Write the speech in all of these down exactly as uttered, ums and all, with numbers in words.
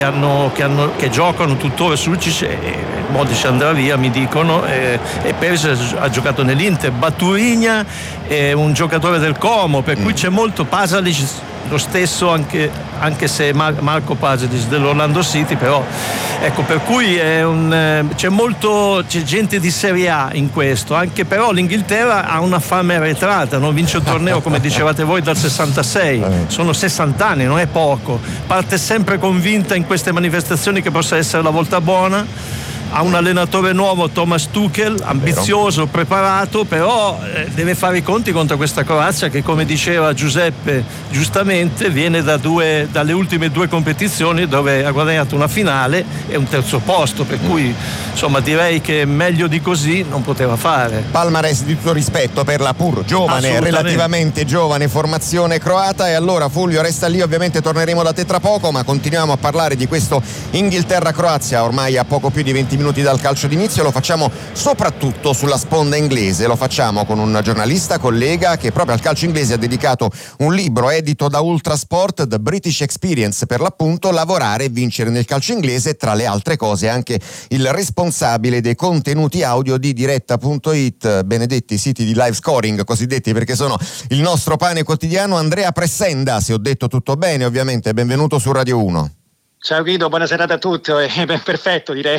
Hanno, che, hanno, che giocano tuttora Sucic e Modric andrà via, mi dicono, e, e Perisic ha giocato nell'Inter. Baturigna è un giocatore del Como, per mm. cui c'è molto. Pasalic lo stesso, anche, anche se Mar- Marco Pasalic dell'Orlando City, però ecco, per cui è un, c'è molto c'è gente di Serie A in questo, anche però l'Inghilterra ha una fame arretrata, non vince il torneo come dicevate voi dal sessantasei, sono sessanta anni, non è poco, parte sempre convinta in queste manifestazioni che possa essere la volta buona. Ha un allenatore nuovo, Thomas Tuchel, ambizioso, preparato, però eh, deve fare i conti contro questa Croazia che, come diceva Giuseppe giustamente, viene da due, dalle ultime due competizioni dove ha guadagnato una finale e un terzo posto, per cui insomma direi che meglio di così non poteva fare. Palmarès di tutto rispetto per la pur giovane, relativamente giovane formazione croata. E allora Fulvio resta lì, ovviamente torneremo da te tra poco, ma continuiamo a parlare di questo Inghilterra-Croazia ormai a poco più di venti minuti dal calcio d'inizio. Lo facciamo soprattutto sulla sponda inglese, lo facciamo con un giornalista collega che proprio al calcio inglese ha dedicato un libro edito da Ultrasport, The British Experience, per l'appunto lavorare e vincere nel calcio inglese, tra le altre cose anche il responsabile dei contenuti audio di diretta punto it, benedetti siti di live scoring cosiddetti, perché sono il nostro pane quotidiano, Andrea Pressenda. Se ho detto tutto bene, ovviamente, benvenuto su Radio uno. Ciao Guido, buona serata a tutti, eh, beh, perfetto direi.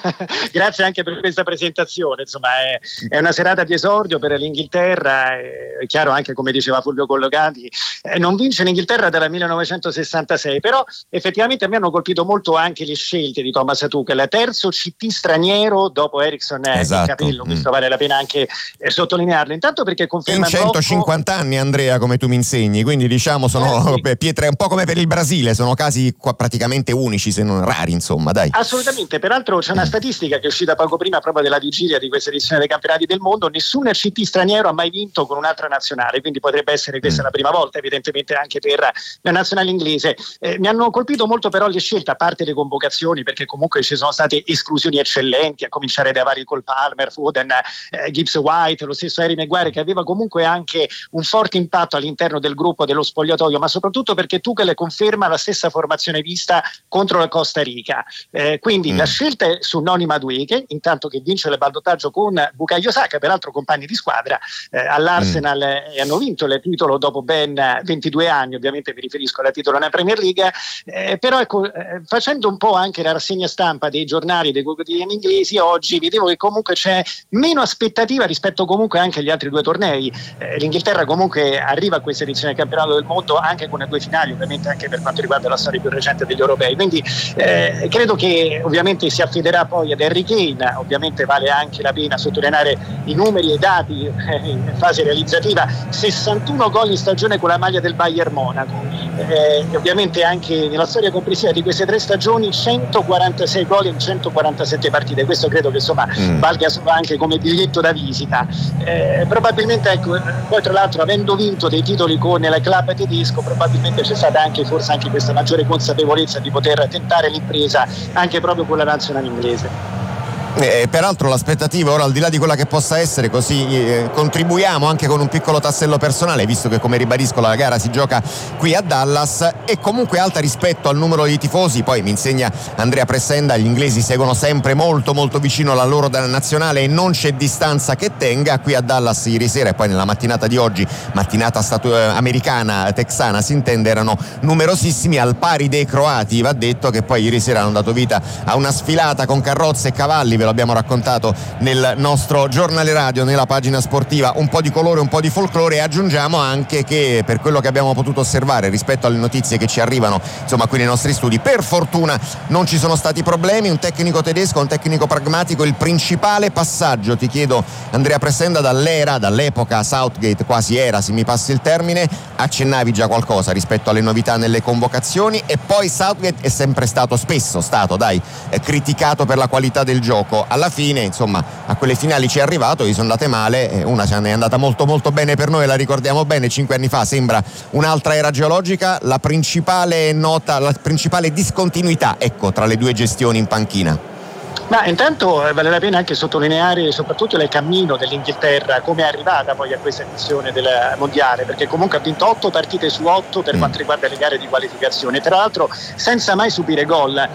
Grazie anche per questa presentazione, insomma è, è una serata di esordio per l'Inghilterra, è, è chiaro anche come diceva Fulvio Collocati, eh, non vince l'Inghilterra dal millenovecentosessantasei, però effettivamente a me hanno colpito molto anche le scelte di Thomas Tuchel, terzo C T straniero dopo Ericsson e esatto. Capello, mm. questo vale la pena anche eh, sottolinearlo, intanto perché conferma in centocinquanta blocco... anni, Andrea, come tu mi insegni, quindi diciamo sono eh, sì. pietre un po' come per il Brasile, sono casi qua praticamente unici se non rari, insomma, dai. Assolutamente, peraltro c'è una statistica che è uscita poco prima proprio della vigilia di questa edizione dei campionati del mondo: nessun C T straniero ha mai vinto con un'altra nazionale, quindi potrebbe essere questa mm. la prima volta evidentemente anche per la nazionale inglese. Eh, mi hanno colpito molto però le scelte, a parte le convocazioni, perché comunque ci sono state esclusioni eccellenti, a cominciare dai vari Cole Palmer, Foden, eh, Gibbs White, lo stesso Harry Maguire, che aveva comunque anche un forte impatto all'interno del gruppo, dello spogliatoio, ma soprattutto perché Tuchel conferma la stessa formazione vista contro la Costa Rica, eh, quindi mm. la scelta è su Noni Madueke, intanto che vince il ballottaggio con Bukayo Saka, peraltro compagni di squadra eh, all'Arsenal, mm. e hanno vinto il titolo dopo ben ventidue anni, ovviamente mi riferisco al titolo nella Premier League, eh, però ecco, eh, facendo un po' anche la rassegna stampa dei giornali, dei quotidiani inglesi, oggi vedevo che comunque c'è meno aspettativa rispetto comunque anche agli altri due tornei. eh, l'Inghilterra comunque arriva a questa edizione del campionato del mondo anche con le due finali, ovviamente anche per quanto riguarda la storia più recente degli europei, quindi eh, credo che ovviamente si affiderà poi ad Harry Kane. Ovviamente vale anche la pena sottolineare i numeri e i dati eh, in fase realizzativa: sessantuno gol in stagione con la maglia del Bayern Monaco, eh, e ovviamente anche nella storia complessiva di queste tre stagioni centoquarantasei gol in centoquarantasette partite. Questo credo che insomma mm. valga solo anche come biglietto da visita. Eh, probabilmente ecco, poi tra l'altro avendo vinto dei titoli con il club tedesco, probabilmente c'è stata anche forse anche questa maggiore consapevolezza di poter tentare l'impresa anche proprio con la nazionale inglese. Eh, peraltro l'aspettativa ora, al di là di quella che possa essere, così eh, contribuiamo anche con un piccolo tassello personale, visto che, come ribadisco, la gara si gioca qui a Dallas, è comunque alta rispetto al numero di tifosi. Poi mi insegna Andrea Pressenda, gli inglesi seguono sempre molto molto vicino alla loro nazionale e non c'è distanza che tenga. Qui a Dallas ieri sera e poi nella mattinata di oggi, mattinata stato, eh, americana, texana si intende, erano numerosissimi, al pari dei croati. Va detto che poi ieri sera hanno dato vita a una sfilata con carrozze e cavalli, ve l'abbiamo raccontato nel nostro giornale radio, nella pagina sportiva, un po' di colore, un po' di folklore. E aggiungiamo anche che, per quello che abbiamo potuto osservare rispetto alle notizie che ci arrivano insomma qui nei nostri studi, per fortuna non ci sono stati problemi. Un tecnico tedesco, un tecnico pragmatico. Il principale passaggio, ti chiedo Andrea Pressenda, dall'era, dall'epoca Southgate, quasi era, se mi passi il termine, accennavi già qualcosa rispetto alle novità nelle convocazioni, e poi Southgate è sempre stato, spesso stato, dai, eh, criticato per la qualità del gioco. Alla fine insomma a quelle finali ci è arrivato, gli sono andate male, una ce n'è andata molto molto bene per noi, la ricordiamo bene, cinque anni fa, sembra un'altra era geologica. La principale nota, la principale discontinuità, ecco, tra le due gestioni in panchina? Ma intanto eh, vale la pena anche sottolineare soprattutto il cammino dell'Inghilterra, come è arrivata poi a questa edizione del mondiale, perché comunque ha vinto otto partite su otto per mm. quanto riguarda le gare di qualificazione, tra l'altro senza mai subire gol.